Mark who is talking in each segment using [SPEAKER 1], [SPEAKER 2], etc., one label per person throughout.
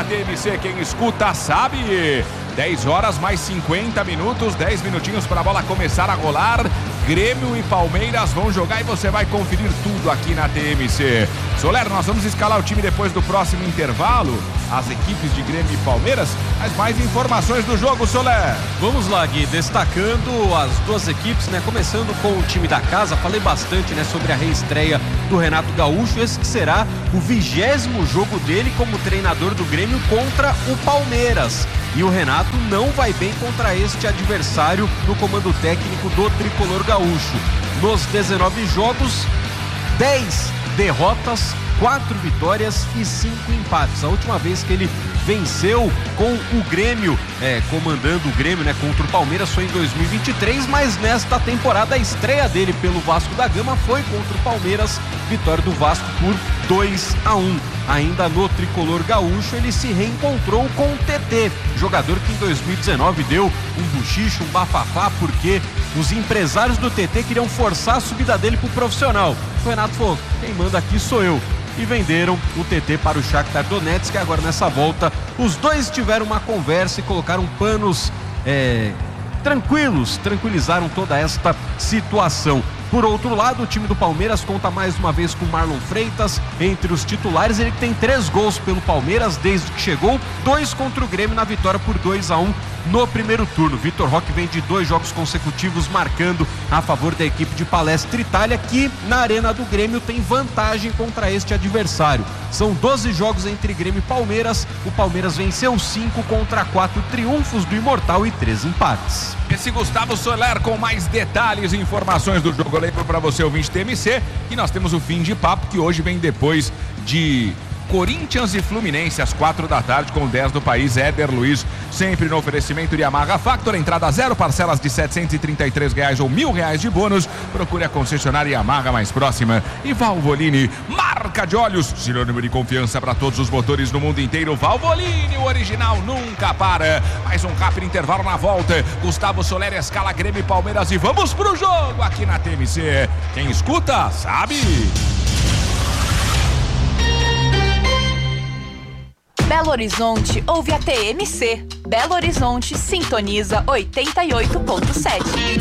[SPEAKER 1] na TMC, quem escuta sabe. 10 horas mais 50 minutos, 10 minutinhos para a bola começar a rolar. Grêmio e Palmeiras vão jogar e você vai conferir tudo aqui na TMC. Soler, nós vamos escalar o time depois do próximo intervalo, as equipes de Grêmio e Palmeiras, mas mais informações do jogo, Soler.
[SPEAKER 2] Vamos lá, Gui, destacando as duas equipes, né? Começando com o time da casa, falei bastante, né, sobre a reestreia do Renato Gaúcho, esse que será o 20º jogo dele como treinador do Grêmio contra o Palmeiras. E o Renato não vai bem contra este adversário no comando técnico do tricolor gaúcho. Nos 19 jogos, 10 derrotas, 4 vitórias e 5 empates. A última vez que ele venceu com o Grêmio, comandando o Grêmio, né, contra o Palmeiras, foi em 2023, mas nesta temporada a estreia dele pelo Vasco da Gama foi contra o Palmeiras, vitória do Vasco por 2-1. Ainda no tricolor gaúcho, ele se reencontrou com o TT, jogador que em 2019 deu um buchicho, um bafafá, porque os empresários do TT queriam forçar a subida dele pro profissional. O Renato falou, quem manda aqui sou eu. E venderam o TT para o Shakhtar Donetsk, que agora nessa volta os dois tiveram uma conversa e colocaram panos tranquilizaram toda esta situação. Por outro lado, o time do Palmeiras conta mais uma vez com Marlon Freitas entre os titulares. Ele tem 3 gols pelo Palmeiras desde que chegou, 2 contra o Grêmio na vitória por 2-1 no primeiro turno. Vitor Roque vem de 2 jogos consecutivos marcando a favor da equipe de Palestra Itália, que na arena do Grêmio tem vantagem contra este adversário. São 12 jogos entre Grêmio e Palmeiras. O Palmeiras venceu 5 contra 4 triunfos do Imortal e 3 empates.
[SPEAKER 1] Esse Gustavo Soler com mais detalhes e informações do jogo. Eu lembro para você, ouvinte TMC, que nós temos o fim de papo, que hoje vem depois de Corinthians e Fluminense, às 4 da tarde, com 10 do país, Éder Luiz, sempre no oferecimento de Yamaha Factor, entrada 0, parcelas de R$733 ou R$1.000 de bônus. Procure a concessionária Yamaha mais próxima. E Valvoline, marca de óleos, sinônimo de confiança para todos os motores no mundo inteiro. Valvoline, o original nunca para. Mais um rápido intervalo na volta. Gustavo Soler escala Grêmio e Palmeiras e vamos pro jogo aqui na TMC. Quem escuta, sabe.
[SPEAKER 3] Belo Horizonte ouve a TMC. Belo Horizonte sintoniza 88.7.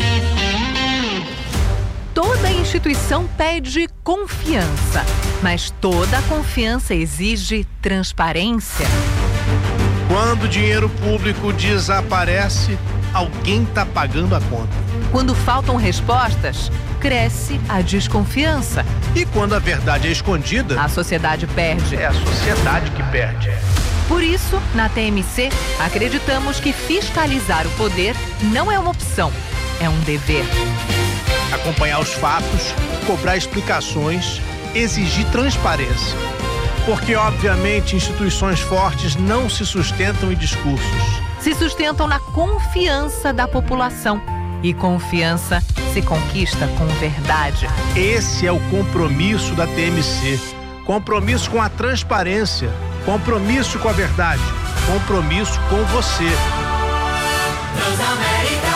[SPEAKER 4] Toda instituição pede confiança, mas toda confiança exige transparência.
[SPEAKER 5] Quando o dinheiro público desaparece, alguém está pagando a conta.
[SPEAKER 4] Quando faltam respostas, cresce a desconfiança.
[SPEAKER 5] E quando a verdade é escondida,
[SPEAKER 4] a sociedade perde.
[SPEAKER 5] É a sociedade que perde.
[SPEAKER 4] Por isso, na TMC, acreditamos que fiscalizar o poder não é uma opção, é um dever.
[SPEAKER 5] Acompanhar os fatos, cobrar explicações, exigir transparência. Porque, obviamente, instituições fortes não se sustentam em discursos.
[SPEAKER 4] Se sustentam na confiança da população. E confiança se conquista com verdade.
[SPEAKER 5] Esse é o compromisso da TMC. Compromisso com a transparência. Compromisso com a verdade. Compromisso com você.
[SPEAKER 6] Transamérica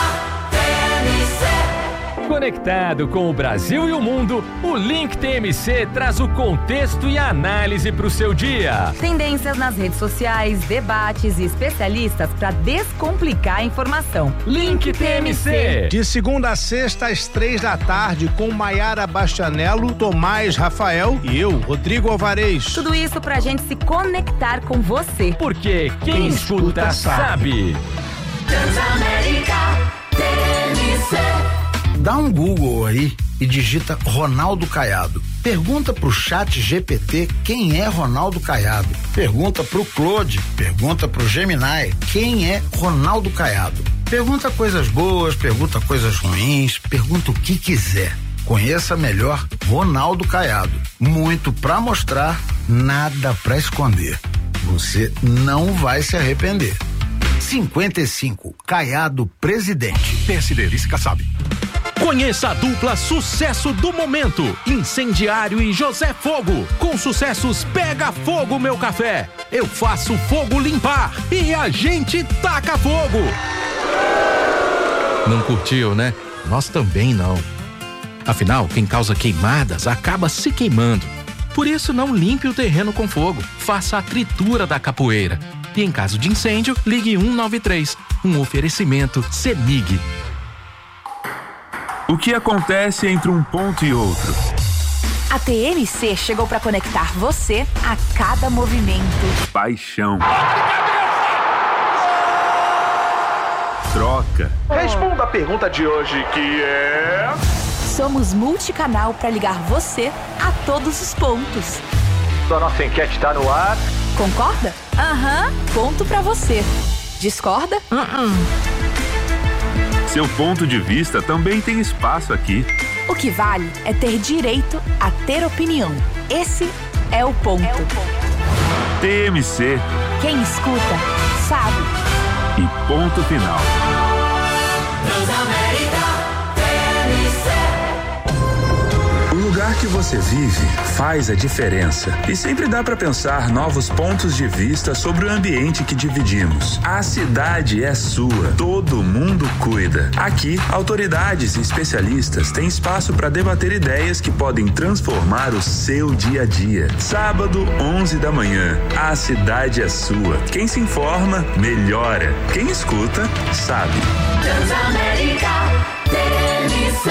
[SPEAKER 6] TMC. Conectado com o Brasil e o mundo, o Link TMC traz o contexto e a análise para o seu dia.
[SPEAKER 7] Tendências nas redes sociais, debates e especialistas para descomplicar a informação.
[SPEAKER 6] Link TMC.
[SPEAKER 5] De segunda a sexta, às 3 da tarde, com Maiara Bastianello, Tomás Rafael e eu, Rodrigo Alvarez.
[SPEAKER 7] Tudo isso pra gente se conectar com você.
[SPEAKER 6] Porque quem escuta sabe.
[SPEAKER 7] Transamérica TMC.
[SPEAKER 8] Dá um Google aí e digita Ronaldo Caiado. Pergunta pro ChatGPT quem é Ronaldo Caiado. Pergunta pro Claude, pergunta pro Gemini quem é Ronaldo Caiado. Pergunta coisas boas, pergunta coisas ruins, pergunta o que quiser. Conheça melhor Ronaldo Caiado. Muito pra mostrar, nada pra esconder. Você não vai se arrepender. 55, Caiado Presidente.
[SPEAKER 9] PSD, Lisca sabe. Conheça a dupla sucesso do momento, Incendiário e José Fogo. Com sucessos Pega Fogo Meu Café, Eu Faço Fogo Limpar e A Gente Taca Fogo. Não curtiu, né? Nós também não. Afinal, quem causa queimadas acaba se queimando. Por isso, não limpe o terreno com fogo. Faça a tritura da capoeira. E em caso de incêndio, ligue 193. Um oferecimento CEMIG.
[SPEAKER 10] O que acontece entre um ponto e outro?
[SPEAKER 3] A TMC chegou para conectar você a cada movimento.
[SPEAKER 10] Paixão. Troca.
[SPEAKER 5] Responda a pergunta de hoje, que é...
[SPEAKER 3] Somos multicanal para ligar você a todos os pontos.
[SPEAKER 5] A nossa enquete está no ar.
[SPEAKER 3] Concorda? Aham. Ponto para você. Discorda?
[SPEAKER 10] Seu ponto de vista também tem espaço aqui.
[SPEAKER 3] O que vale é ter direito a ter opinião. Esse é o ponto.
[SPEAKER 10] TMC.
[SPEAKER 3] Quem escuta, sabe.
[SPEAKER 10] E ponto final. O lugar que você vive faz a diferença. E sempre dá para pensar novos pontos de vista sobre o ambiente que dividimos. A cidade é sua, todo mundo cuida. Aqui, autoridades e especialistas têm espaço para debater ideias que podem transformar o seu dia a dia. Sábado, 11 da manhã. A cidade é sua. Quem se informa, melhora. Quem escuta, sabe.
[SPEAKER 11] Transamérica TMC.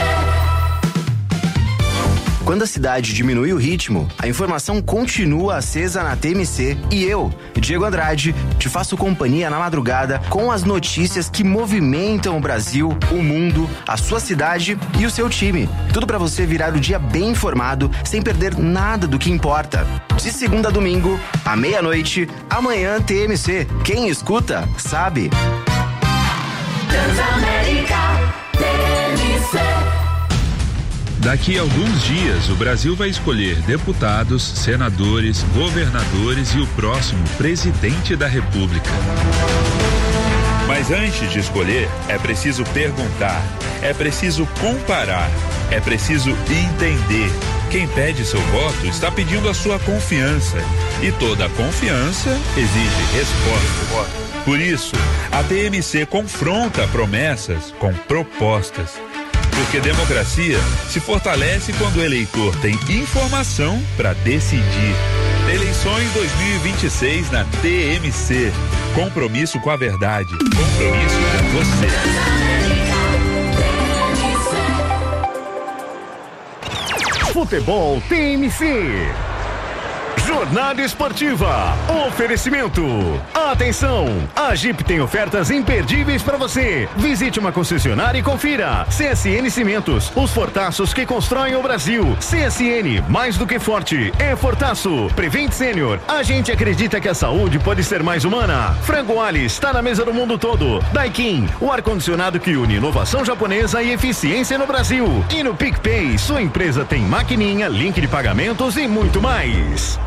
[SPEAKER 11] Quando a cidade diminui o ritmo, a informação continua acesa na TMC e eu, Diego Andrade, te faço companhia na madrugada com as notícias que movimentam o Brasil, o mundo, a sua cidade e o seu time. Tudo para você virar o dia bem informado, sem perder nada do que importa. De segunda a domingo, à meia-noite, amanhã TMC. Quem escuta, sabe.
[SPEAKER 12] Transamérica TMC.
[SPEAKER 10] Daqui a alguns dias, o Brasil vai escolher deputados, senadores, governadores e o próximo presidente da República. Mas antes de escolher, é preciso perguntar, é preciso comparar, é preciso entender. Quem pede seu voto está pedindo a sua confiança. E toda confiança exige resposta. Por isso, a TMC confronta promessas com propostas. Porque democracia se fortalece quando o eleitor tem informação para decidir. Eleições 2026 na TMC. Compromisso com a verdade. Compromisso com você.
[SPEAKER 9] Futebol TMC. Jornada Esportiva. Oferecimento. Atenção! A Jeep tem ofertas imperdíveis para você. Visite uma concessionária e confira. CSN Cimentos, os fortaços que constroem o Brasil. CSN, mais do que forte, é fortaço. Prevent Sênior, a gente acredita que a saúde pode ser mais humana. Frango Ali está na mesa do mundo todo. Daikin, o ar-condicionado que une inovação japonesa e eficiência no Brasil. E no PicPay, sua empresa tem maquininha, link de pagamentos e muito mais.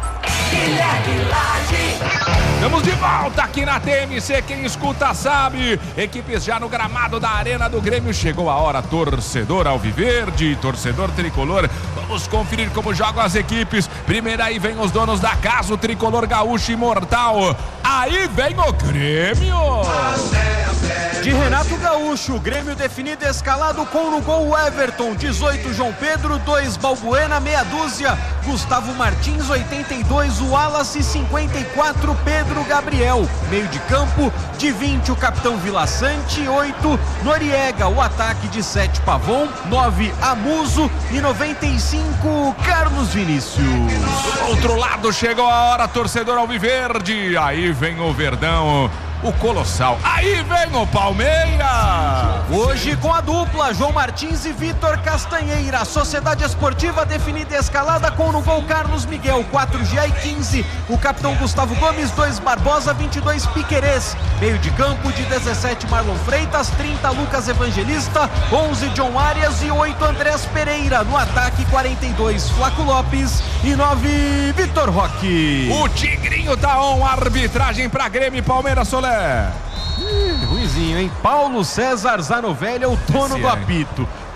[SPEAKER 1] Estamos de volta aqui na TMC, quem escuta sabe. Equipes já no gramado da Arena do Grêmio. Chegou a hora, torcedor alviverde, torcedor tricolor. Vamos conferir como jogam as equipes. Primeiro aí vem os donos da casa, o tricolor gaúcho imortal. Aí vem o Grêmio.
[SPEAKER 2] De Renato Gaúcho, o Grêmio definido escalado com no gol Everton, 18 João Pedro, 2 Balbuena, meia dúzia, Gustavo Martins, 82, o Wallace, 54, Pedro Gabriel, meio de campo, de 20 o capitão Vila Sante, 8 Noriega, o ataque de 7 Pavon, 9 Amuso e 95 Carlos Vinícius.
[SPEAKER 1] Do outro lado chegou a hora, torcedor alviverde, aí vem o Verdão, o Colossal, aí vem o Palmeiras.
[SPEAKER 2] Hoje com a dupla João Martins e Vitor Castanheira, Sociedade Esportiva definida e escalada com no gol Carlos Miguel, 4 Gia e 15 o capitão Gustavo Gomes, 2 Barbosa, 22 Piquerez, meio de campo de 17 Marlon Freitas, 30 Lucas Evangelista, 11 John Arias e 8 Andrés Pereira, no ataque 42 Flaco Lopes e 9 Vitor Roque.
[SPEAKER 1] O Tigrinho tá on, arbitragem pra Grêmio e Palmeiras, Solé.
[SPEAKER 2] Ruizinho, hein? Paulo César Zanovelli é o dono do apito.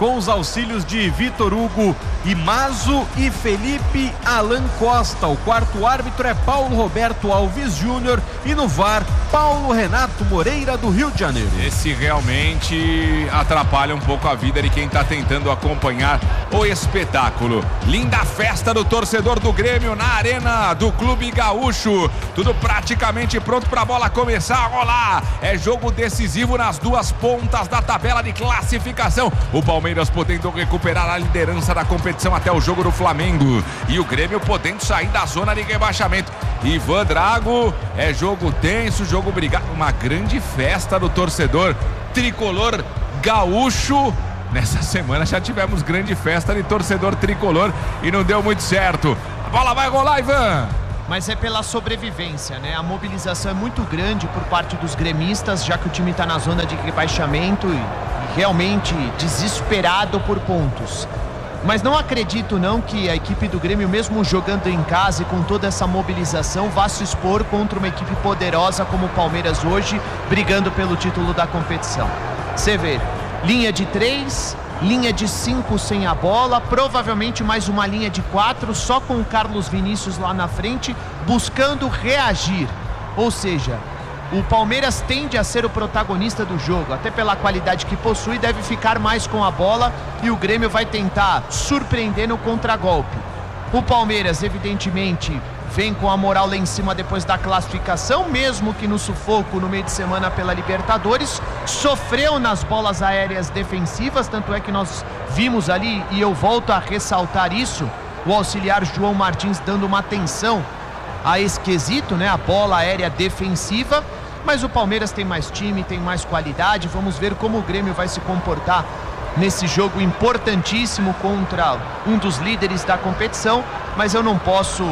[SPEAKER 2] com os auxílios de Vitor Hugo Imazo e Felipe Alan Costa. O quarto árbitro é Paulo Roberto Alves Júnior e no VAR, Paulo Renato Moreira, do Rio de Janeiro.
[SPEAKER 1] Esse realmente atrapalha um pouco a vida de quem está tentando acompanhar o espetáculo. Linda festa do torcedor do Grêmio na arena do Clube Gaúcho. Tudo praticamente pronto para a bola começar a rolar. É jogo decisivo nas duas pontas da tabela de classificação. O Palmeiras podendo recuperar a liderança da competição até o jogo do Flamengo. E o Grêmio podendo sair da zona de rebaixamento. Ivan Drago, é jogo tenso, jogo brigado. Uma grande festa do torcedor tricolor gaúcho. Nessa semana já tivemos grande festa de torcedor tricolor e não deu muito certo. A bola vai rolar, Ivan.
[SPEAKER 13] Mas é pela sobrevivência, né? A mobilização é muito grande por parte dos gremistas, já que o time está na zona de rebaixamento e realmente desesperado por pontos. Mas não acredito não que a equipe do Grêmio, mesmo jogando em casa e com toda essa mobilização, vá se expor contra uma equipe poderosa como o Palmeiras hoje, brigando pelo título da competição. Você vê, linha de 3, linha de 5 sem a bola, provavelmente mais uma linha de 4, só com o Carlos Vinícius lá na frente, buscando reagir. Ou seja, o Palmeiras tende a ser o protagonista do jogo, até pela qualidade que possui, deve ficar mais com a bola e o Grêmio vai tentar surpreender no contragolpe. O Palmeiras, evidentemente, vem com a moral lá em cima depois da classificação, mesmo que no sufoco no meio de semana pela Libertadores, sofreu nas bolas aéreas defensivas, tanto é que nós vimos ali, e eu volto a ressaltar isso, o auxiliar João Martins dando uma atenção a esse quesito, né, a bola aérea defensiva. Mas o Palmeiras tem mais time, tem mais qualidade. Vamos ver como o Grêmio vai se comportar nesse jogo importantíssimo contra um dos líderes da competição. Mas eu não posso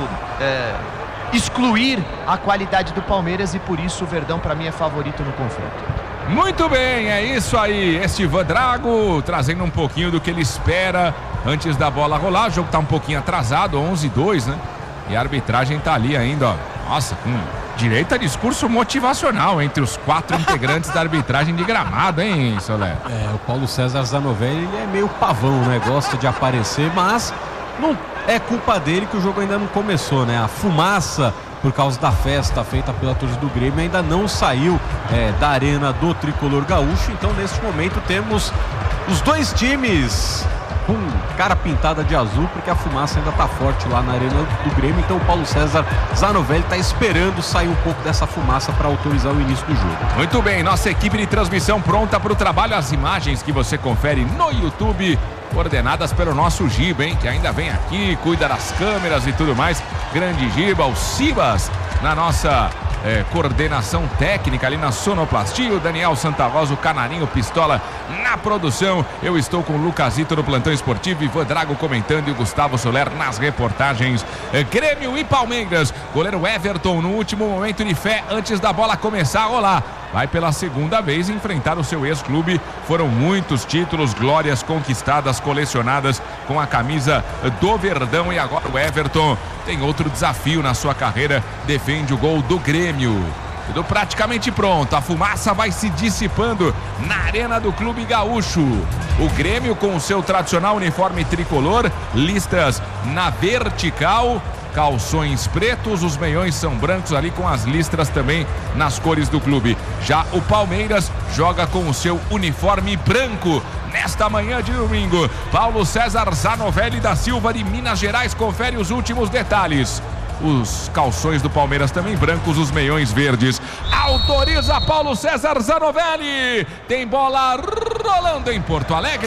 [SPEAKER 13] excluir a qualidade do Palmeiras e por isso o Verdão para mim é favorito no confronto.
[SPEAKER 1] Muito bem, é isso aí. Este Ivan Drago trazendo um pouquinho do que ele espera antes da bola rolar. O jogo tá um pouquinho atrasado, 11-2, né? E a arbitragem tá ali ainda, ó. Nossa, com direito a discurso motivacional entre os 4 integrantes da arbitragem de Gramado, hein, Soler?
[SPEAKER 2] O Paulo César Zanovelli, ele é meio pavão, né? Gosta de aparecer, mas não é culpa dele que o jogo ainda não começou, né? A fumaça, por causa da festa feita pela torcida do Grêmio, ainda não saiu da arena do Tricolor Gaúcho. Então, neste momento, temos os dois times com cara pintada de azul, porque a fumaça ainda tá forte lá na arena do Grêmio. Então o Paulo César Zanovelli tá esperando sair um pouco dessa fumaça para autorizar o início do jogo.
[SPEAKER 1] Muito bem, nossa equipe de transmissão pronta para o trabalho. As imagens que você confere no YouTube, coordenadas pelo nosso Giba, hein, que ainda vem aqui, cuida das câmeras e tudo mais. Grande Giba, o Cibas na nossa coordenação técnica ali na sonoplastia, o Daniel Santa Rosa, o Canarinho Pistola na produção. Eu estou com o Lucasito no plantão esportivo, Ivan Drago comentando e o Gustavo Soler nas reportagens. Grêmio e Palmeiras, goleiro Everton no último momento de fé antes da bola começar a rolar. Vai pela segunda vez enfrentar o seu ex-clube. Foram muitos títulos, glórias conquistadas, colecionadas com a camisa do Verdão. E agora o Everton tem outro desafio na sua carreira. Defende o gol do Grêmio. Tudo praticamente pronto. A fumaça vai se dissipando na arena do Clube Gaúcho. O Grêmio com o seu tradicional uniforme tricolor, listras na vertical, calções pretos, os meiões são brancos ali com as listras também nas cores do clube. Já o Palmeiras joga com o seu uniforme branco nesta manhã de domingo. Paulo César Zanovelli da Silva de Minas Gerais confere os últimos detalhes. Os calções do Palmeiras também brancos, os meiões verdes. Autoriza Paulo César Zanovelli. Tem bola rolando em Porto Alegre.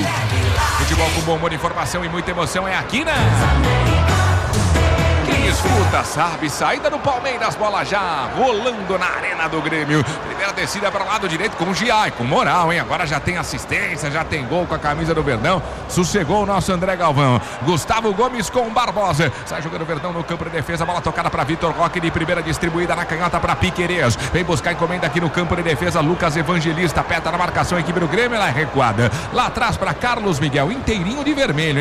[SPEAKER 1] Futebol com bom humor, informação e muita emoção é aqui, né? Quem escuta sabe, saída do Palmeiras, bola já rolando na arena do Grêmio. Primeira descida para o lado direito com o Giai, com moral, hein? Agora já tem assistência, já tem gol com a camisa do Verdão. Sossegou o nosso André Galvão. Gustavo Gomes com o Barbosa. Sai jogando o Verdão no campo de defesa, bola tocada para Vitor Roque de primeira, distribuída na canhota para Piquerez. Vem buscar encomenda aqui no campo de defesa, Lucas Evangelista, aperta na marcação, a equipe do Grêmio, ela é recuada. Lá atrás para Carlos Miguel, inteirinho de vermelho, hein?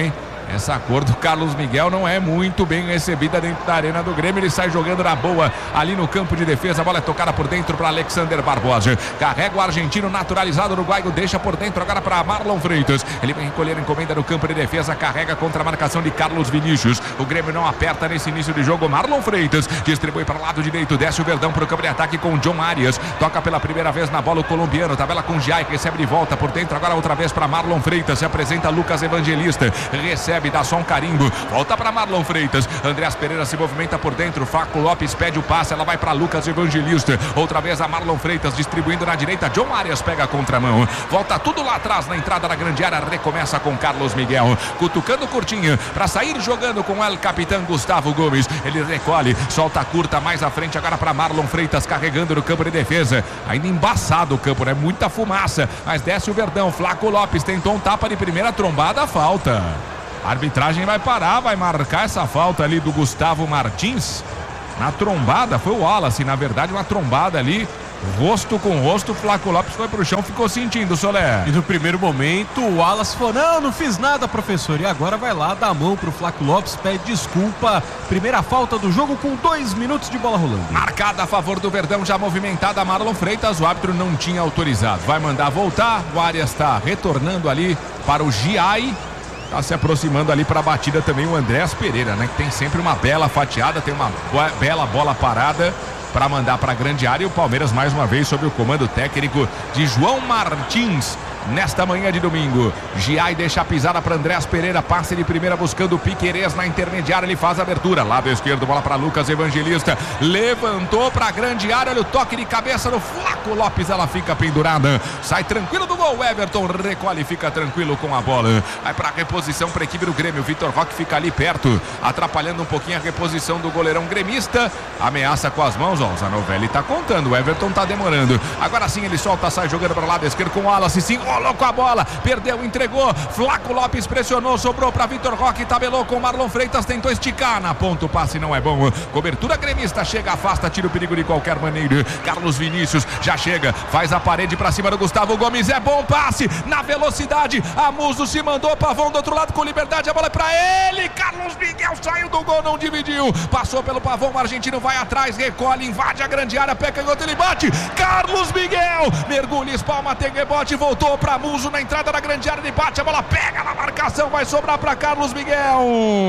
[SPEAKER 1] Essa cor do Carlos Miguel não é muito bem recebida dentro da arena do Grêmio. Ele sai jogando na boa ali no campo de defesa. A bola é tocada por dentro para Alexander Barbosa. Carrega o argentino naturalizado uruguaio. Deixa por dentro agora para Marlon Freitas. Ele vem recolher a encomenda no campo de defesa. Carrega contra a marcação de Carlos Vinícius. O Grêmio não aperta nesse início de jogo. Marlon Freitas distribui para o lado direito. Desce o Verdão para o campo de ataque com o John Arias. Toca pela primeira vez na bola o colombiano. Tabela com o Giai. Recebe de volta por dentro. Agora outra vez para Marlon Freitas. Se apresenta Lucas Evangelista. Recebe, dá só um carimbo. Volta para Marlon Freitas. Andreas Pereira se movimenta por dentro. Flaco Lopes pede o passe. Ela vai para Lucas Evangelista. Outra vez a Marlon Freitas distribuindo na direita. John Arias pega a contramão. Volta tudo lá atrás na entrada da grande área. Recomeça com Carlos Miguel. Cutucando curtinha para sair jogando com o capitão Gustavo Gomes. Ele recolhe. Solta curta mais à frente agora para Marlon Freitas carregando no campo de defesa. Ainda embaçado o campo, né? Muita fumaça. Mas desce o Verdão. Flaco Lopes tentou um tapa de primeira trombada. Falta. A arbitragem vai parar, vai marcar essa falta ali do Gustavo Martins. Na trombada, foi o Wallace, na verdade, uma trombada ali, rosto com rosto. Flaco Lopes foi pro chão, ficou sentindo, Solé.
[SPEAKER 2] E no primeiro momento, o Wallace falou: não fiz nada, professor. E agora vai lá, dá a mão pro Flaco Lopes, pede desculpa. Primeira falta do jogo com 2 minutos de bola rolando.
[SPEAKER 1] Marcada a favor do Verdão, já movimentada a Marlon Freitas. O árbitro não tinha autorizado. Vai mandar voltar. O Arias está retornando ali para o Giai. Tá se aproximando ali para a batida também o Andreas Pereira, né? Que tem sempre uma bela fatiada, tem uma bela bola parada para mandar para a grande área. E o Palmeiras mais uma vez sob o comando técnico de João Martins. Nesta manhã de domingo, Giai deixa a pisada para Andreas Pereira, passe de primeira buscando o Piquerez na intermediária, ele faz a abertura, lado esquerdo, bola para Lucas Evangelista, levantou para a grande área, olha o toque de cabeça do Flaco Lopes, ela fica pendurada, sai tranquilo do gol, Everton recolhe, fica tranquilo com a bola, vai para a reposição para a equipe do Grêmio, Vitor Roque fica ali perto, atrapalhando um pouquinho a reposição do goleirão gremista, ameaça com as mãos, ó, o Zanovelli tá contando, o Everton tá demorando, agora sim ele solta, sai jogando para o lado esquerdo com o Wallace, sim, rolou com a bola, perdeu, entregou, Flaco Lopes pressionou, sobrou para Vitor Roque, tabelou com Marlon Freitas, tentou esticar, na ponta o passe não é bom, cobertura gremista, chega, afasta, tira o perigo de qualquer maneira, Carlos Vinícius já chega, faz a parede para cima do Gustavo Gomes, é bom passe, na velocidade, Amuso se mandou, Pavão do outro lado com liberdade, a bola é para ele, Carlos Miguel saiu do gol, não dividiu, passou pelo Pavão, o argentino vai atrás, recolhe, invade a grande área, pega em outro, ele bate, Carlos Miguel, mergulha, espalma, tem rebote, voltou para Muso na entrada da grande área, de bate, a bola pega na marcação, vai sobrar para Carlos Miguel.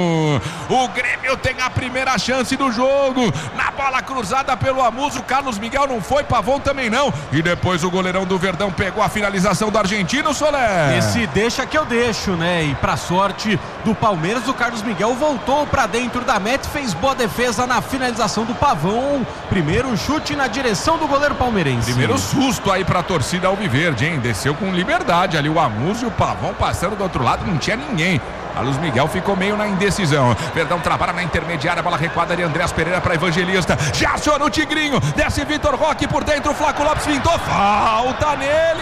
[SPEAKER 1] O Grêmio tem a primeira chance do jogo, na bola cruzada pelo Amuso, Carlos Miguel não foi, Pavão também não, e depois o goleirão do Verdão pegou a finalização do argentino, Solé.
[SPEAKER 2] Esse deixa que eu deixo, né? E pra sorte do Palmeiras, o Carlos Miguel voltou pra dentro da meta e fez boa defesa na finalização do Pavão. Primeiro chute na direção do goleiro palmeirense.
[SPEAKER 1] Primeiro susto aí pra torcida alviverde, hein? Desceu com liberdade ali o Amuso e o Pavão passando do outro lado, não tinha ninguém. Carlos Miguel ficou meio na indecisão. Verdão trabalha na intermediária, bola recuada de Andreas Pereira para Evangelista. Já aciona o Tigrinho, desce Vitor Roque por dentro, Flaco Lopes pintou, falta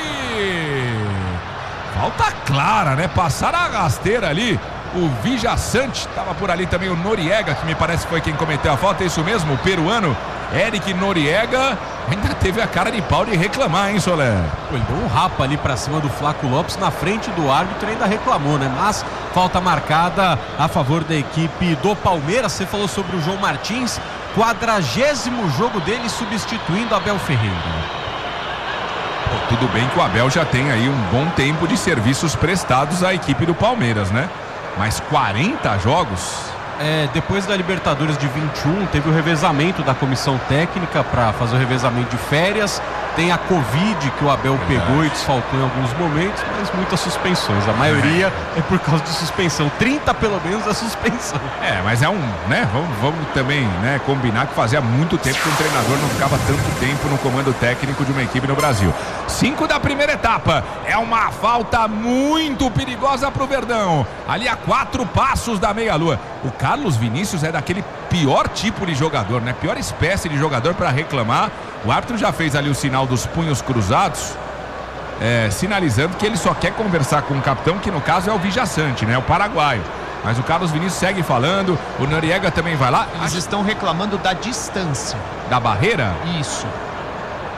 [SPEAKER 1] nele. Falta clara, né? Passaram a rasteira ali. O Vijaçante, estava por ali também o Noriega, que me parece que foi quem cometeu a falta, é isso mesmo, o peruano Eric Noriega ainda teve a cara de pau de reclamar, hein, Solé?
[SPEAKER 2] Ele deu um rapa ali pra cima do Flaco Lopes na frente do árbitro e ainda reclamou, né? Mas falta marcada a favor da equipe do Palmeiras. Você falou sobre o João Martins, 40º jogo dele substituindo Abel Ferreira.
[SPEAKER 1] Pô, tudo bem que o Abel já tem aí um bom tempo de serviços prestados à equipe do Palmeiras, né? Mas 40 jogos...
[SPEAKER 2] depois da Libertadores de 21, teve o revezamento da comissão técnica para fazer o revezamento de férias. Tem a Covid que o Abel pegou e desfaltou em alguns momentos, mas muitas suspensões. A maioria é por causa de suspensão. 30 pelo menos é suspensão.
[SPEAKER 1] Mas é um, né? Vamos também, né, combinar que fazia muito tempo que um treinador não ficava tanto tempo no comando técnico de uma equipe no Brasil. 5 da primeira etapa. É uma falta muito perigosa pro Verdão. Ali a 4 passos da meia-lua. O Carlos Vinícius é daquele pior tipo de jogador, né? Pior espécie de jogador para reclamar. O árbitro já fez ali o sinal dos punhos cruzados, sinalizando que ele só quer conversar com o capitão, que no caso é o Vijaçante, né? O paraguaio. Mas o Carlos Vinícius segue falando, o Noriega também vai lá.
[SPEAKER 13] Eles estão reclamando da distância.
[SPEAKER 1] Da barreira?
[SPEAKER 13] Isso.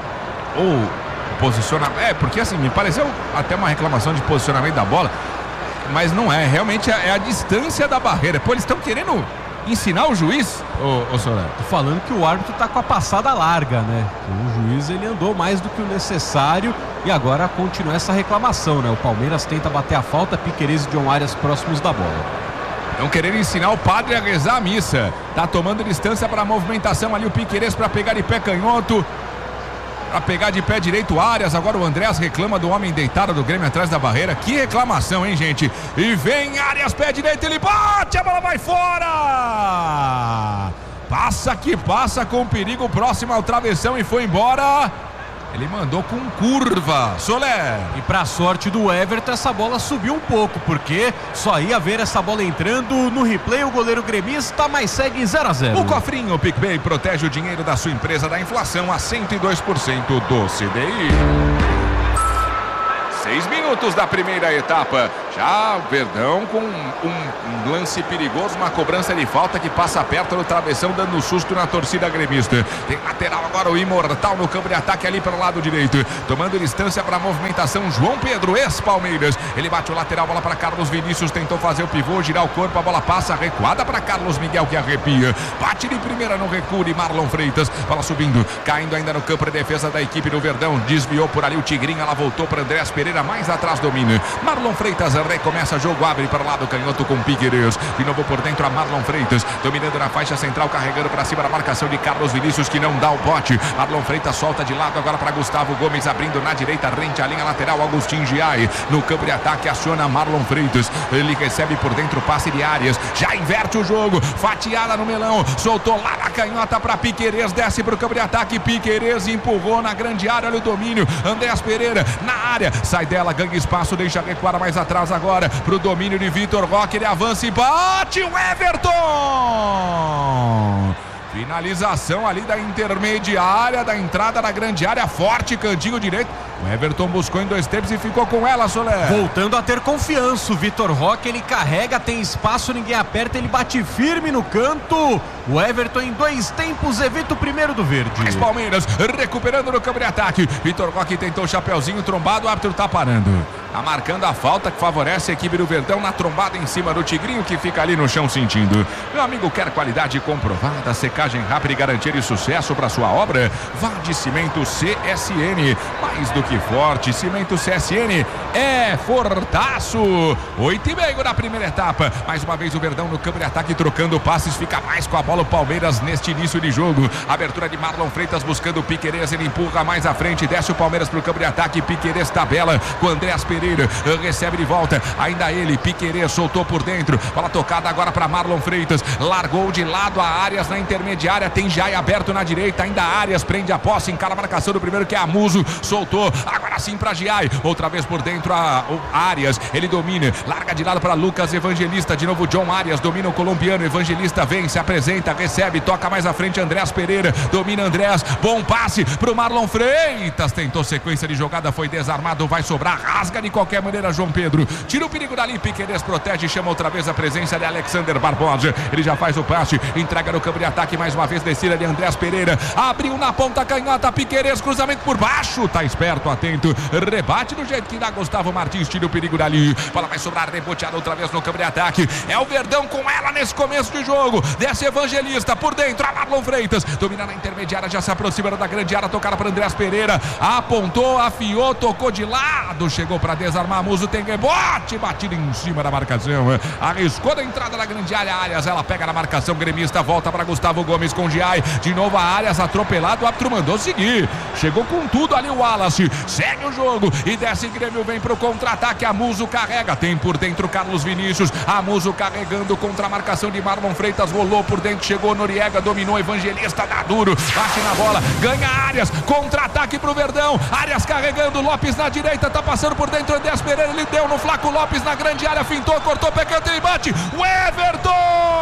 [SPEAKER 1] Ou posicionamento. Porque assim, me pareceu até uma reclamação de posicionamento da bola. Mas não é, realmente é a distância da barreira. Pô, eles estão querendo ensinar o juiz, ô Soler?
[SPEAKER 2] Tô falando que o árbitro tá com a passada larga, né? O juiz, ele andou mais do que o necessário e agora continua essa reclamação, né? O Palmeiras tenta bater a falta, Piquerez e John Arias próximos da bola.
[SPEAKER 1] Estão querendo ensinar o padre a rezar a missa. Tá tomando distância para a movimentação ali o Piquerez para pegar de pé canhoto. Para pegar de pé direito Arias. Agora o Andrés reclama do homem deitado do Grêmio atrás da barreira. Que reclamação, hein, gente? E vem Arias, pé direito, ele bate, a bola vai fora! Passa que passa com perigo, próximo ao travessão e foi embora. Ele mandou com curva, Soler.
[SPEAKER 2] E pra sorte do Everton, essa bola subiu um pouco, porque só ia ver essa bola entrando no replay o goleiro gremista, mas segue 0-0.
[SPEAKER 1] O cofrinho PicPay protege o dinheiro da sua empresa da inflação a 102% do CDI. 6 minutos da primeira etapa. Já o Verdão com um lance perigoso, uma cobrança de falta que passa perto do travessão, dando susto na torcida gremista. Tem lateral agora o Imortal no campo de ataque ali pelo lado direito. Tomando distância para a movimentação, João Pedro, ex-Palmeiras. Ele bate o lateral, bola para Carlos Vinícius, tentou fazer o pivô, girar o corpo, a bola passa recuada para Carlos Miguel que arrepia. Bate de primeira no recuo de Marlon Freitas. Bola subindo, caindo ainda no campo de defesa da equipe do Verdão. Desviou por ali o Tigrinho, ela voltou para Andrés Pereira, mais atrás domina. Marlon Freitas recomeça o jogo, abre para o lado canhoto com Piquerez. De novo por dentro a Marlon Freitas, dominando na faixa central, carregando para cima a marcação de Carlos Vinícius, que não dá o bote. Marlon Freitas solta de lado agora para Gustavo Gomes, abrindo na direita, rente à linha lateral, Agustin Giai. No campo de ataque aciona Marlon Freitas. Ele recebe por dentro o passe de Arias. Já inverte o jogo, fatiada no melão, soltou lá na canhota para Piquerez, desce para o campo de ataque. Piquerez empurrou na grande área, olha o domínio. Andrés Pereira na área, sai dela, ganha espaço, deixa recuar mais atrás agora para o domínio de Vitor Roque, ele avança e bate o Everton! Finalização ali da intermediária, da entrada da grande área, forte, cantinho direito. O Everton buscou em 2 tempos e ficou com ela, Soler.
[SPEAKER 2] Voltando a ter confiança, o Vitor Roque, ele carrega, tem espaço, ninguém aperta, ele bate firme no canto. O Everton em 2 tempos evita o primeiro do verde.
[SPEAKER 1] As Palmeiras recuperando no campo de ataque. Vitor Roque tentou o chapeuzinho trombado, o árbitro tá parando. Tá marcando a falta que favorece a equipe do Verdão na trombada em cima do Tigrinho, que fica ali no chão sentindo. Meu amigo, quer qualidade comprovada, secagem rápida e garantia de sucesso para sua obra? Vá de Cimento CSN. Mais do que forte, Cimento CSN é fortaço. 8,5 na primeira etapa. Mais uma vez o Verdão no campo de ataque, trocando passes, fica mais com a bola o Palmeiras neste início de jogo. Abertura de Marlon Freitas buscando o Piquerez, ele empurra mais à frente, desce o Palmeiras para o campo de ataque. Piquerez tabela com Andrés Pereira, recebe de volta, ainda ele, Piquerez soltou por dentro, bola tocada agora para Marlon Freitas, largou de lado a Arias na intermediária, tem Jai aberto na direita, ainda Arias prende a posse, encara a marcação do primeiro que é Amuso, soltou, agora sim para Jai, outra vez por dentro a Arias, ele domina, larga de lado para Lucas Evangelista, de novo John Arias, domina o colombiano, Evangelista vem, se apresenta, recebe, toca mais à frente Andrés Pereira, domina Andrés, bom passe pro Marlon Freitas, tentou sequência de jogada, foi desarmado, vai sobrar, rasga de qualquer maneira João Pedro, tira o perigo dali, Piquerez protege, chama outra vez a presença de Alexander Barbosa, ele já faz o passe, entrega no campo de ataque, mais uma vez descida de Andrés Pereira, abriu na ponta canhota, Piquerez, cruzamento por baixo, tá esperto, atento, rebate do jeito que dá Gustavo Martins, tira o perigo dali, bola vai sobrar, reboteada outra vez no campo de ataque, é o Verdão com ela nesse começo de jogo, desce Evangelista, por dentro a Marlon Freitas, domina na intermediária, já se aproxima da grande área, tocada para Andrés Pereira, apontou, afiou, tocou de lado, chegou para desarmar, Muso tem rebote, batida em cima da marcação, arriscou da entrada da grande área, Arias, ela pega na marcação gremista, volta para Gustavo Gomes com Giai, de novo a Arias atropelado, o árbitro mandou seguir, chegou com tudo ali o Wallace, segue o jogo e desce Grêmio, vem pro contra-ataque, a Muso carrega, tem por dentro Carlos Vinícius, a Muso carregando contra a marcação de Marlon Freitas, rolou por dentro, chegou Noriega, dominou Evangelista, dá duro, bate na bola, ganha Arias, contra-ataque pro Verdão, Arias carregando, Lopes na direita, tá passando por dentro, Andrés Pereira, ele deu no Flaco Lopes na grande área, fintou, cortou, pecando, ele bate, o Everton!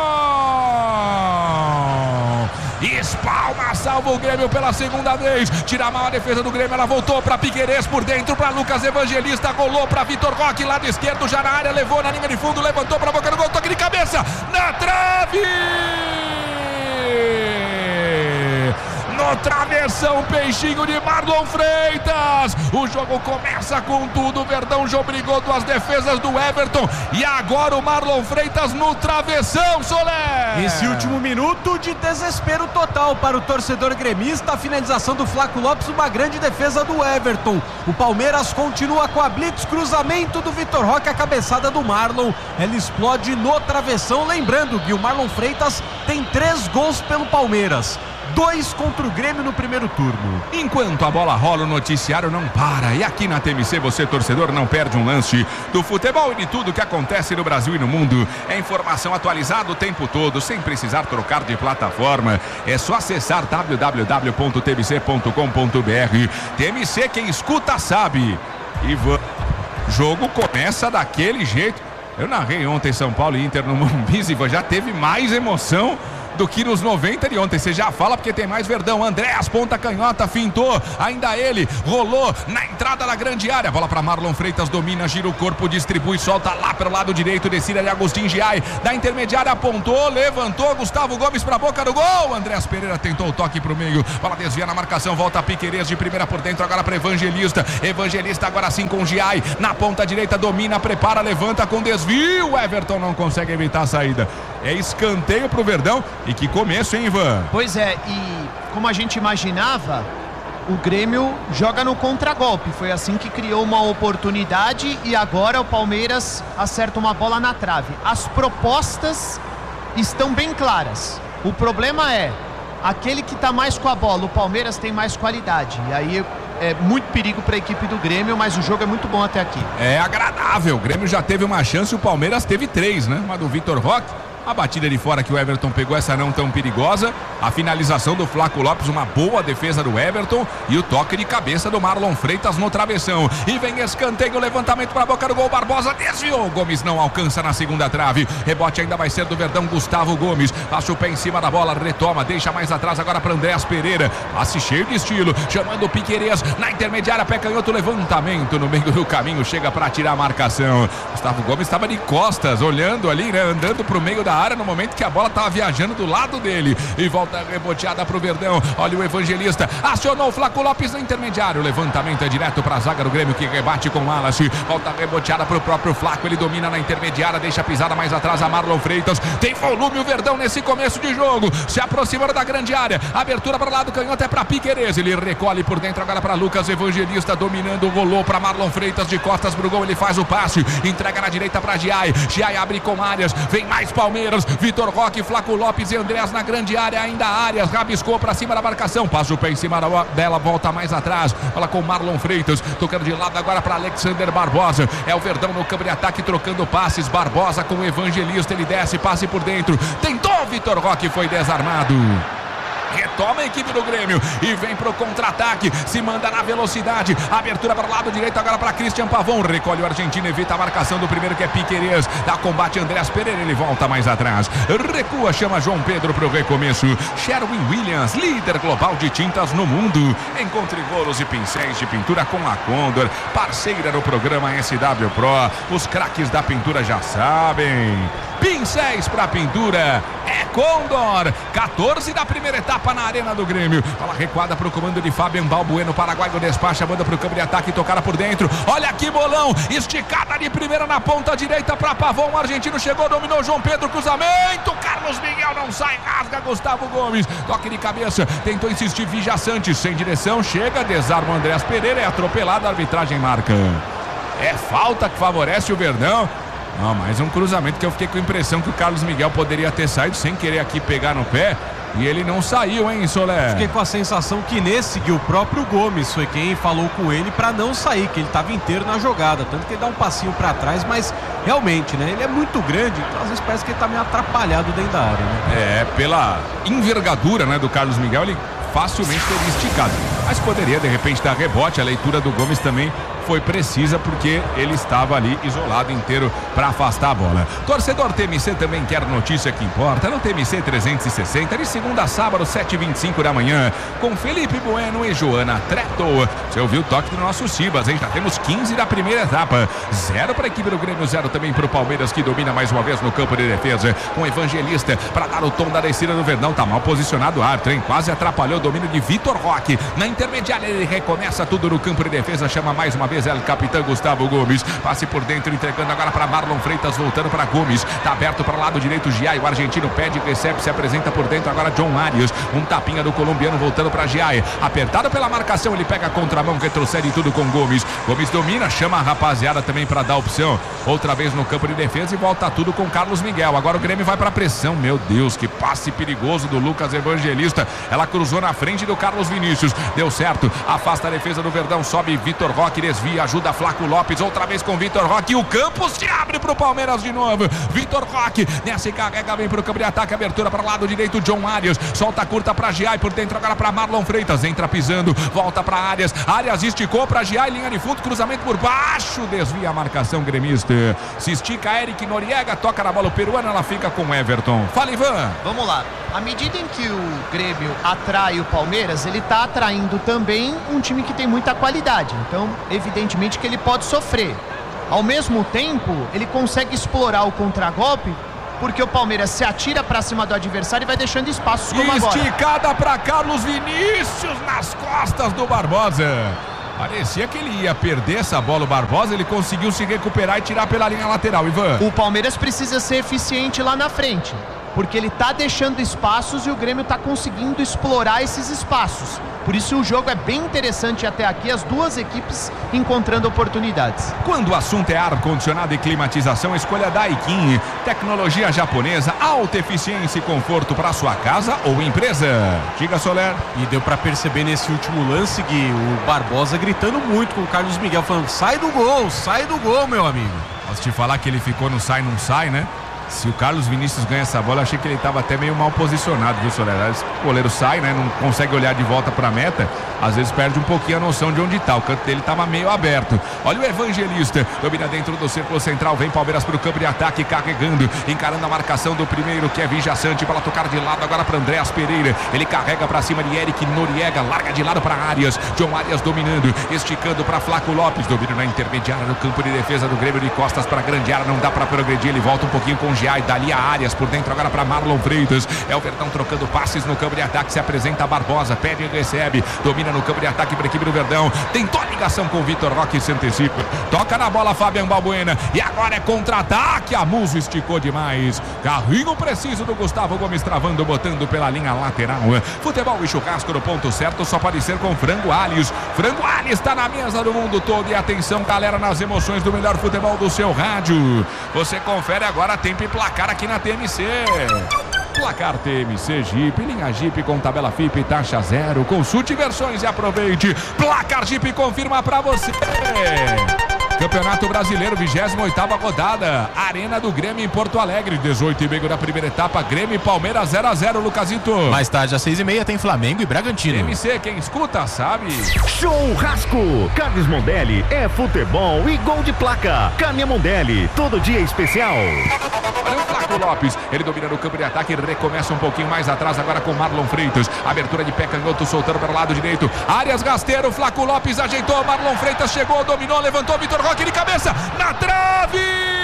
[SPEAKER 1] Espalma, salva o Grêmio pela segunda vez, tira mal a defesa do Grêmio, ela voltou para Piquerez por dentro, para Lucas Evangelista, rolou para Vitor Roque, lado esquerdo já na área, levou na linha de fundo, levantou para a boca do gol, toque de cabeça, na trave! No travessão, peixinho de Marlon Freitas. O jogo começa com tudo. O Verdão já obrigou duas defesas do Everton. E agora o Marlon Freitas no travessão, Solé.
[SPEAKER 2] Esse último minuto de desespero total para o torcedor gremista. A finalização do Flaco Lopes, uma grande defesa do Everton. O Palmeiras continua com a blitz, cruzamento do Vitor Roque, a cabeçada do Marlon. Ela explode no travessão. Lembrando que o Marlon Freitas tem 3 gols pelo Palmeiras. 2 contra o Grêmio no primeiro turno.
[SPEAKER 1] Enquanto a bola rola, o noticiário não para. E aqui na TMC, você, torcedor, não perde um lance do futebol e de tudo que acontece no Brasil e no mundo. É informação atualizada o tempo todo, sem precisar trocar de plataforma. É só acessar www.tmc.com.br. TMC, quem escuta sabe. E jogo começa daquele jeito. Eu narrei ontem São Paulo e Inter no Morumbi, já teve mais emoção do que nos 90 de ontem. Você já fala porque tem mais Verdão. Andréas, ponta canhota, fintou, ainda ele, rolou na entrada da grande área, bola para Marlon Freitas, domina, gira o corpo, distribui, solta lá pelo lado direito, descida de Agustin Giai, da intermediária, apontou, levantou, Gustavo Gomes para a boca do gol. Andréas Pereira tentou o toque pro meio, bola desvia na marcação, volta a Piquerez de primeira por dentro, agora para Evangelista agora sim com Giai, na ponta direita, domina, prepara, levanta com desvio, o Everton não consegue evitar a saída. É escanteio pro Verdão. E que começo, hein, Ivan?
[SPEAKER 13] Pois é, e como a gente imaginava, o Grêmio joga no contragolpe. Foi assim que criou uma oportunidade e agora o Palmeiras acerta uma bola na trave. As propostas estão bem claras. O problema é, aquele que está mais com a bola, o Palmeiras tem mais qualidade. E aí é muito perigo para a equipe do Grêmio, mas o jogo é muito bom até aqui.
[SPEAKER 1] É agradável. O Grêmio já teve uma chance, o Palmeiras teve 3, né? Uma do Vitor Roque. A batida de fora que o Everton pegou, essa não tão perigosa. A finalização do Flaco Lopes, uma boa defesa do Everton. E o toque de cabeça do Marlon Freitas no travessão. E vem escanteio, levantamento para a boca do gol. Barbosa desviou. Gomes não alcança na segunda trave. Rebote ainda vai ser do Verdão, Gustavo Gomes. Passa o pé em cima da bola, retoma, deixa mais atrás agora para Andréas Pereira. Passe cheio de estilo, chamando o Piquerez na intermediária, pé canhoto, levantamento no meio do caminho, chega para tirar a marcação. Gustavo Gomes estava de costas, olhando ali, né, andando para o meio da área no momento que a bola estava viajando do lado dele. E volta reboteada pro Verdão. Olha o Evangelista, acionou o Flaco Lopes no intermediário. O levantamento é direto para a zaga do Grêmio, que rebate com o Wallace. Volta reboteada pro próprio Flaco. Ele domina na intermediária, deixa a pisada mais atrás a Marlon Freitas. Tem volume o Verdão nesse começo de jogo. Se aproxima da grande área. Abertura para o lado canhoto é para Piquerez. Ele recolhe por dentro agora para Lucas Evangelista, dominando, rolou para Marlon Freitas de costas pro gol. Ele faz o passe, entrega na direita para Giai. Giai abre com Arias. Vem mais Palmeiras. Vitor Roque, Flaco Lopes e Andréas na grande área. Ainda Arias rabiscou para cima da marcação. Passa o pé em cima dela, volta mais atrás. Fala com Marlon Freitas. Tocando de lado agora para Alexander Barbosa. É o Verdão no campo de ataque trocando passes. Barbosa com o Evangelista. Ele desce, passe por dentro. Tentou Vitor Roque, foi desarmado. Retoma a equipe do Grêmio e vem pro contra-ataque, se manda na velocidade, abertura para o lado direito agora para Christian Pavon, recolhe o argentino, evita a marcação do primeiro que é Piquerez, dá combate Andréas Pereira, ele volta mais atrás, recua, chama João Pedro pro recomeço. Sherwin Williams, líder global de tintas no mundo, encontre rolos e pincéis de pintura com a Condor, parceira do programa SW Pro, os craques da pintura já sabem. Pincéis para pintura é Condor. 14 da primeira etapa na arena do Grêmio. Bola recuada para o comando de Fabian Balbueno. Paraguaio despacha, manda para o campo de ataque, tocada por dentro. Olha que bolão, esticada de primeira na ponta direita para Pavon. O argentino chegou, dominou João Pedro, cruzamento. Carlos Miguel não sai, rasga Gustavo Gomes. Toque de cabeça, tentou insistir Vija Santos, sem direção, chega, desarma o Andréas Pereira, é atropelado, a arbitragem marca. É falta que favorece o Verdão. Não, mais um cruzamento que eu fiquei com a impressão que o Carlos Miguel poderia ter saído sem querer aqui pegar no pé. E ele não saiu, hein, Solé?
[SPEAKER 2] Fiquei com a sensação que nesse que o próprio Gomes foi quem falou com ele para não sair, que ele estava inteiro na jogada. Tanto que ele dá um passinho para trás, mas realmente, né? Ele é muito grande, então às vezes parece que ele tá meio atrapalhado dentro da área, né?
[SPEAKER 1] É, pela envergadura, né, do Carlos Miguel, ele facilmente teria esticado. Mas poderia, de repente, dar rebote. A leitura do Gomes também foi precisa porque ele estava ali isolado inteiro para afastar a bola. Torcedor TMC também quer notícia que importa no TMC 360 de segunda a sábado 7h25 da manhã com Felipe Bueno e Joana Treto. Você ouviu o toque do nosso Cibas, hein? Já temos 15 da primeira etapa, 0 para a equipe do Grêmio, 0 também para o Palmeiras, que domina mais uma vez no campo de defesa com Evangelista para dar o tom da descida do Verdão. Tá mal posicionado o árbitro, hein? Quase atrapalhou o domínio de Vitor Roque. Na intermediária ele recomeça tudo no campo de defesa, chama mais uma vez o capitão Gustavo Gomes, passe por dentro, entregando agora para Marlon Freitas, voltando para Gomes, tá aberto para o lado direito, Giai, o argentino pede, recebe, se apresenta por dentro agora John Arias, um tapinha do colombiano voltando para Giai, apertado pela marcação, ele pega a contramão, retrocede tudo com Gomes, Gomes domina, chama a rapaziada também para dar opção, outra vez no campo de defesa e volta tudo com Carlos Miguel. Agora o Grêmio vai para pressão, meu Deus, que passe perigoso do Lucas Evangelista, ela cruzou na frente do Carlos Vinícius, deu certo, afasta a defesa do Verdão, sobe Vitor Roque, desvia, ajuda Flaco Lopes, outra vez com Vitor Roque, e o campo se abre pro Palmeiras de novo, Vitor Roque, nessa carrega, vem pro campo de ataque, abertura para o lado direito, John Arias, solta curta para Giai, por dentro agora para Marlon Freitas, entra pisando, volta para Arias, Arias esticou para Giai, linha de fundo, cruzamento por baixo, desvia a marcação gremista, se estica Eric Noriega, toca na bola o peruano, ela fica com Everton. Fala, Ivan.
[SPEAKER 13] Vamos lá, à medida em que o Grêmio atrai o Palmeiras, ele tá atraindo também um time que tem muita qualidade, então evidentemente que ele pode sofrer. Ao mesmo tempo, ele consegue explorar o contragolpe, porque o Palmeiras se atira para cima do adversário e vai deixando espaços como agora.
[SPEAKER 1] Esticada para Carlos Vinícius nas costas do Barbosa. Parecia que ele ia perder essa bola, o Barbosa, ele conseguiu se recuperar e tirar pela linha lateral, Ivan.
[SPEAKER 13] O Palmeiras precisa ser eficiente lá na frente, porque ele tá deixando espaços e o Grêmio tá conseguindo explorar esses espaços. Por isso o jogo é bem interessante até aqui, as duas equipes encontrando oportunidades.
[SPEAKER 1] Quando o assunto é ar-condicionado e climatização, escolha Daikin. Tecnologia japonesa, alta eficiência e conforto para sua casa ou empresa. Diga, Soler.
[SPEAKER 2] E deu para perceber nesse último lance que o Barbosa gritando muito com o Carlos Miguel, falando: sai do gol, meu amigo.
[SPEAKER 1] Posso te falar que ele ficou no sai, não sai, né? Se o Carlos Vinícius ganha essa bola, eu achei que ele estava até meio mal posicionado, viu, Soler? O goleiro sai, né? Não consegue olhar de volta para a meta. Às vezes perde um pouquinho a noção de onde está. O canto dele estava meio aberto. Olha o Evangelista. Domina dentro do círculo central. Vem Palmeiras para o campo de ataque, carregando. Encarando a marcação do primeiro, Kevin Jassante. Para tocar de lado agora para Andréas Pereira. Ele carrega para cima de Eric Noriega. Larga de lado para Arias. John Arias dominando. Esticando para Flaco Lopes. Domina na intermediária no campo de defesa do Grêmio, de costas para a grande área. Não dá para progredir. Ele volta um pouquinho com Giai, dali a Arias, por dentro agora para Marlon Freitas, é o Verdão trocando passes no campo de ataque, se apresenta a Barbosa, pede e recebe, domina no campo de ataque para a equipe do Verdão, tentou a ligação com o Vitor Roque, se antecipa, toca na bola Fabian Balbuena, e agora é contra-ataque, a Muso esticou demais, carrinho preciso do Gustavo Gomes, travando, botando pela linha lateral. Futebol e churrasco no ponto certo, só pode ser com Frango Alhos. Frango Alhos está na mesa do mundo todo, e atenção, galera, nas emoções do melhor futebol do seu rádio. Você confere agora tempo e placar aqui na TMC. Placar TMC Jeep, linha Jeep com tabela FIP, taxa zero. Consulte versões e aproveite. Placar Jeep confirma pra você. Campeonato Brasileiro, 28ª rodada, Arena do Grêmio em Porto Alegre, 18h30 da primeira etapa, Grêmio e Palmeiras 0x0, Lucasito.
[SPEAKER 14] Mais tarde, às 6h30, tem Flamengo e Bragantino.
[SPEAKER 1] TMC, quem escuta sabe.
[SPEAKER 15] Churrasco, Carnes Mondelli, é futebol e gol de placa. Carne Mondelli, todo dia especial.
[SPEAKER 1] Olha o Flaco Lopes, ele domina no campo de ataque, recomeça um pouquinho mais atrás agora com Marlon Freitas, abertura de pé canhoto, soltando para o lado direito, Arias Gasteiro, Flaco Lopes ajeitou, Marlon Freitas chegou, dominou, levantou, Vitor Roque de cabeça, na trave!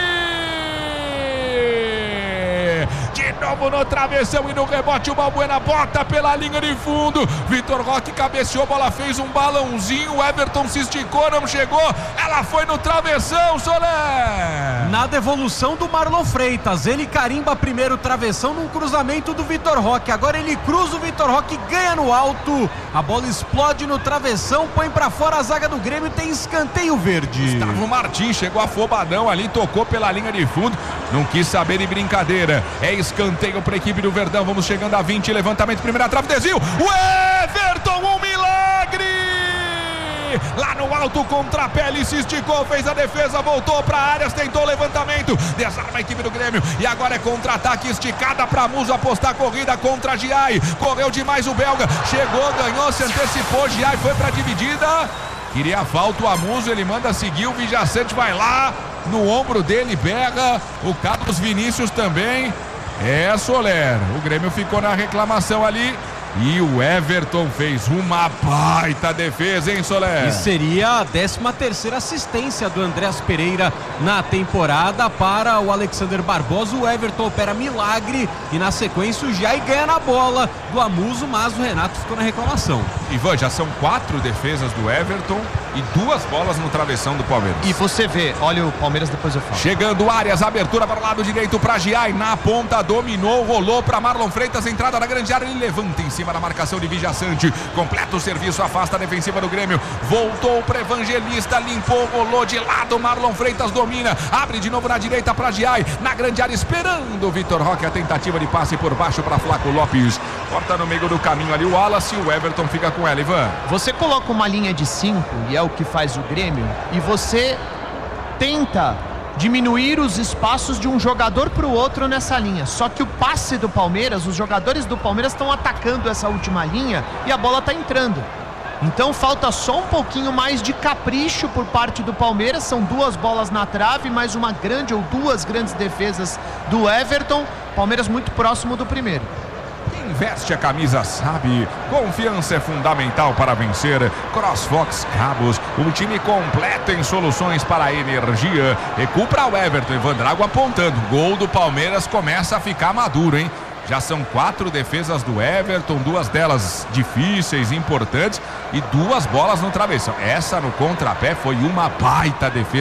[SPEAKER 1] De novo no travessão e no rebote o Balbuena bota pela linha de fundo, Vitor Roque cabeceou, bola fez um balãozinho, o Everton se esticou, não chegou, ela foi no travessão, Soler!
[SPEAKER 2] Na devolução do Marlon Freitas, ele carimba primeiro o travessão num cruzamento do Vitor Roque, agora ele cruza, o Vitor Roque ganha no alto, a bola explode no travessão, põe pra fora a zaga do Grêmio, tem escanteio verde.
[SPEAKER 1] Gustavo Martins chegou afobadão ali, tocou pela linha de fundo, não quis saber de brincadeira, é escanteio para a equipe do Verdão, vamos chegando a 20, levantamento, primeira trave, desvio, o Everton, um milagre! Lá no alto, contra a pele, se esticou, fez a defesa, voltou para áreas, tentou o levantamento, desarma a equipe do Grêmio, e agora é contra-ataque, esticada para Muso, apostar a corrida contra Giai, correu demais o belga, chegou, ganhou, se antecipou, Giai foi para a dividida, Queria falta o Amuso, ele manda seguir, o Vijaçante vai lá, no ombro dele pega, o Carlos Vinícius também. Soler, o Grêmio ficou na reclamação ali. E o Everton fez uma baita defesa, hein, Soler?
[SPEAKER 2] E seria a 13ª assistência do Andreas Pereira na temporada para o Alexander Barbosa. O Everton opera milagre e na sequência o Jai ganha na bola do Amuso, mas o Renato ficou na reclamação.
[SPEAKER 1] Ivan, já são 4 defesas do Everton e 2 bolas no travessão do Palmeiras.
[SPEAKER 13] E você vê, olha o Palmeiras, depois eu falo.
[SPEAKER 1] Chegando Arias, abertura para o lado direito para Giai, na ponta dominou, rolou para Marlon Freitas, entrada na grande área, ele levanta em cima da marcação de Vijaçante, completa o serviço, afasta a defensiva do Grêmio, voltou para Evangelista, limpou, rolou de lado, Marlon Freitas domina, abre de novo na direita para Giai, na grande área esperando o Vitor Roque, a tentativa de passe por baixo para Flaco Lopes, corta no meio do caminho ali o Wallace, o Everton fica com ela, Ivan.
[SPEAKER 13] Você coloca uma linha de 5 e é o que faz o Grêmio, e você tenta diminuir os espaços de um jogador para o outro nessa linha. Só que o passe do Palmeiras, os jogadores do Palmeiras estão atacando essa última linha e a bola está entrando. Então falta só um pouquinho mais de capricho por parte do Palmeiras. São 2 bolas na trave, mais uma grande ou 2 grandes defesas do Everton. Palmeiras muito próximo do primeiro.
[SPEAKER 1] Quem veste a camisa sabe, confiança é fundamental para vencer. CrossFox Cabos, um time completo em soluções para a energia. Recua para o Everton, Ivan Drago apontando. Gol do Palmeiras começa a ficar maduro, hein? Já são 4 defesas do Everton, 2 delas difíceis, importantes e 2 bolas no travessão. Essa no contrapé foi uma baita defesa.